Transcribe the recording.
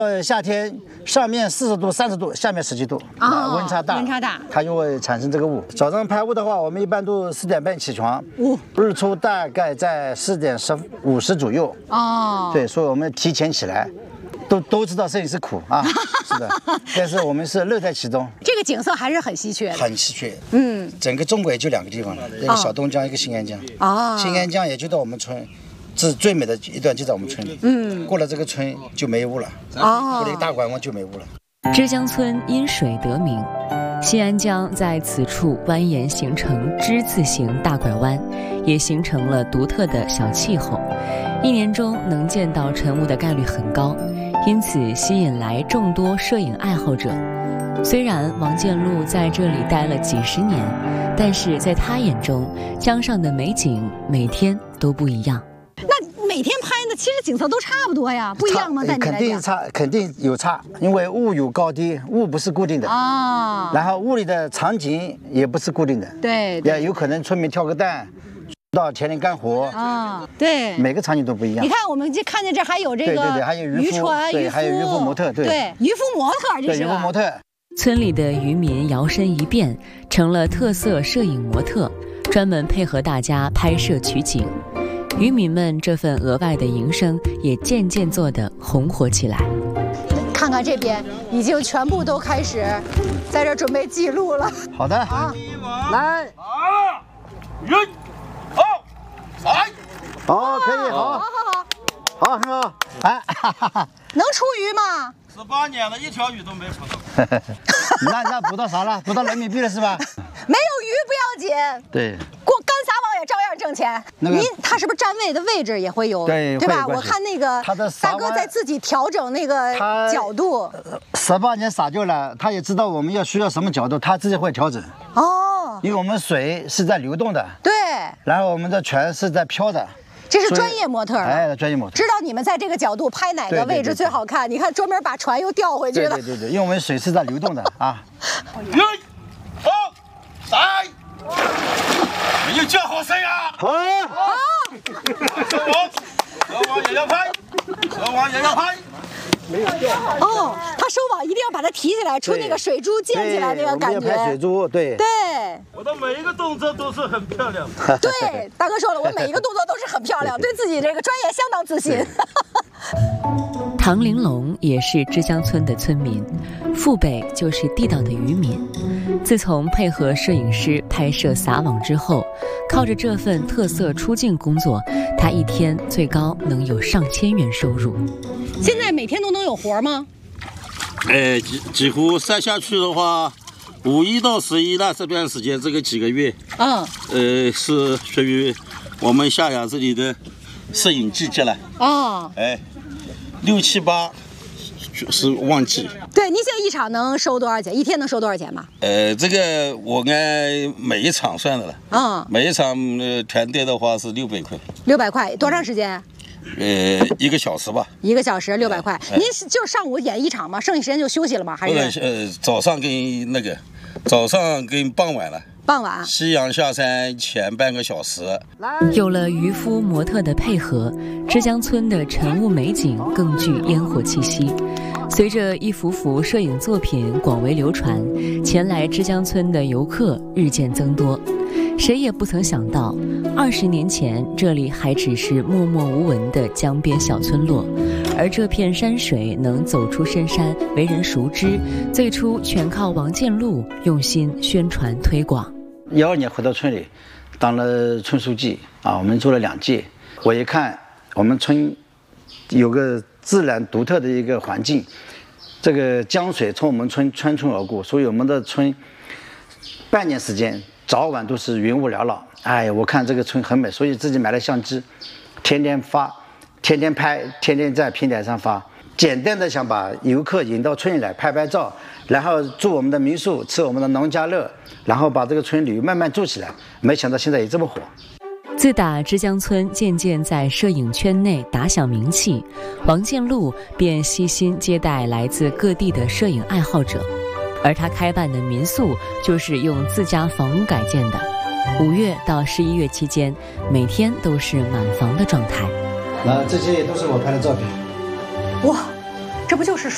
夏天上面40度、30度，下面10几度，温差大，它就会产生这个雾。早上拍雾的话，我们一般都4点半起床，日出大概在4点50左右。对，所以我们提前起来。都知道摄影师苦啊，是的，但是我们是乐在其中。 这个景色还是很稀缺的， 很稀缺。整个中国也就2个地方了，一个小东江，一个新安江。新安江也就到我们村，是最美的一段就在我们村里。过了这个村就没雾了。过了一个大拐弯就没雾了。 枝江村因水得名，新安江在此处蜿蜒形成之字形大拐弯，也形成了独特的小气候。一年中能见到晨雾的概率很高。因此吸引来众多摄影爱好者。虽然王建禄在这里待了几十年，但是在他眼中，江上的美景每天都不一样。 那每天拍的其实景色都差不多呀，不一样吗？在你来讲， 肯定有差，因为雾有高低，雾不是固定的然后雾里的场景也不是固定的， 对， 也有可能村民跳个蛋。到田里干活对， 每个场景都不一样。 你看，我们就看见这还有这个， 对，还有渔船，对，还有渔夫模特， 对，渔夫模特，这是渔夫模特。 村里的渔民摇身一变，成了特色摄影模特，专门配合大家拍摄取景。渔民们这份额外的营生也渐渐做得红火起来。 看看这边，已经全部都开始在这准备记录了。 好的来好，可以，好，很好， 能出鱼吗 ？18年了，一条鱼都没捕到。 那捕到啥了？捕到人民币了是吧？ 没有鱼不要紧， 对， 干撒网也照样挣钱。他是不是站位的位置也会有？对吧？我看那个大哥在自己调整那个角度。 18年撒就了，他也知道我们需要什么角度，他自己会调整。因为我们水是在流动的， 对， 然后我们的船是在漂的。 这是专业模特了， 专业模特知道你们在这个角度拍哪个位置最好看。你看，专门把船又调回去了。 对，因为我们水是在流动的啊。 1、2、3，你要叫好声啊！好，收网也要拍，收网也要拍。 他收网一定要把它提起来，出那个水珠溅起来那个感觉。 拍水珠，对。 我的每一个动作都是很漂亮。 对，大哥说了，我每一个动作都是很漂亮，对自己这个专业相当自信。 唐玲珑也是枝江村的村民，父辈就是地道的渔民。自从配合摄影师拍摄撒网之后，靠着这份特色出境工作，他一天最高能有上千元收入。 现在每天都能有活吗？ 几乎晒下去的话，5一到11那这段时间，这个几个月，是属于我们下雅这里的摄影季节了。6、7、8是旺季。 对，您现在一场能收多少钱？一天能收多少钱吧？ 这个我按每一场算的了。每一场团队的话是600块。600块， 多长时间 ？1个小时吧。 1个小时600块。您就是上午演一场吗？剩下时间就休息了吗？还是？早上跟傍晚了。 傍晚， 夕阳下山前半个小时。 有了渔夫模特的配合，枝江村的晨雾美景更具烟火气息。随着一幅幅摄影作品广为流传，前来枝江村的游客日渐增多。谁也不曾想到，20年前这里还只是默默无闻的江边小村落，而这片山水能走出深山，为人熟知，最初全靠王建禄用心宣传推广。 12年回到村里，当了村书记我们做了2届。我一看我们村有个自然独特的一个环境，这个江水从我们村穿村而过，所以我们的村半年时间早晚都是云雾缭绕。我看这个村很美，所以自己买了相机，天天发，天天拍，天天在平台上发。简单的想把游客引到村里来拍照，然后住我们的民宿，吃我们的农家乐，然后把这个村旅慢慢做起来。没想到现在也这么火。 自打枝江村渐渐在摄影圈内打响名气，王建禄便悉心接待来自各地的摄影爱好者，而他开办的民宿就是用自家房屋改建的。5月到11月期间，每天都是满房的状态。 这些也都是我拍的照片。 哇，这不就是